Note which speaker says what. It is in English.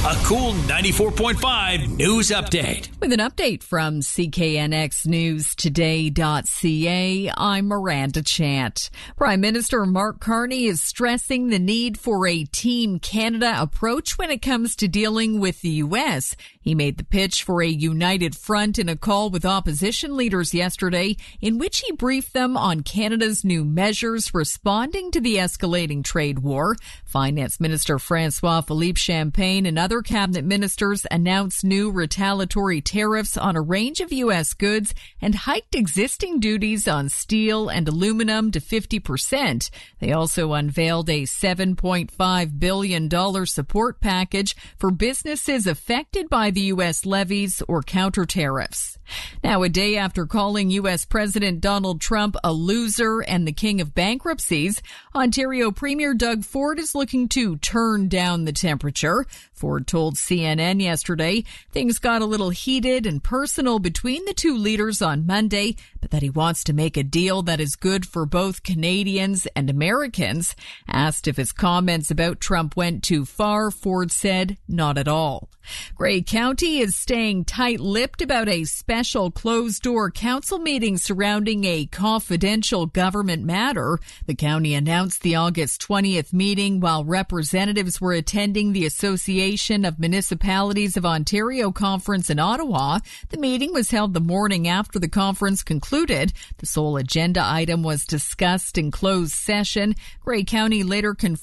Speaker 1: A cool 94.5 news update.
Speaker 2: With an update from CKNXNewsToday.ca, I'm Miranda Chant. Prime Minister Mark Carney is stressing the need for a Team Canada approach when it comes to dealing with the U.S. He made the pitch for a united front in a call with opposition leaders yesterday, in which he briefed them on Canada's new measures responding to the escalating trade war. Finance Minister François-Philippe Champagne and other cabinet ministers announced new retaliatory tariffs on a range of U.S. goods and hiked existing duties on steel and aluminum to 50%. They also unveiled a $7.5 billion support package for businesses affected by the U.S. levies or counter tariffs. Now, a day after calling U.S. President Donald Trump a loser and the king of bankruptcies, Ontario Premier Doug Ford is looking to turn down the temperature. Ford told CNN yesterday things got a little heated and personal between the two leaders on Monday, but that he wants to make a deal that is good for both Canadians and Americans. Asked if his comments about Trump went too far, Ford said not at all. Grey County is staying tight-lipped about a special closed-door council meeting surrounding a confidential government matter. The county announced the August 20th meeting while representatives were attending the Association of Municipalities of Ontario conference in Ottawa. The meeting was held the morning after the conference concluded. The sole agenda item was discussed in closed session. Grey County later confirmed